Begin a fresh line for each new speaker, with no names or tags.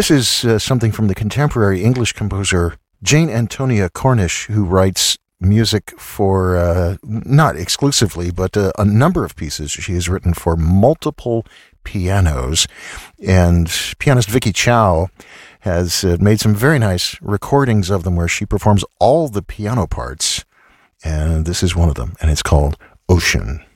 This is something from the contemporary English composer Jane Antonia Cornish, who writes music for, not exclusively, but a number of pieces. She has written for multiple pianos, and pianist Vicky Chow has made some very nice recordings of them where she performs all the piano parts, and this is one of them, and it's called Ocean.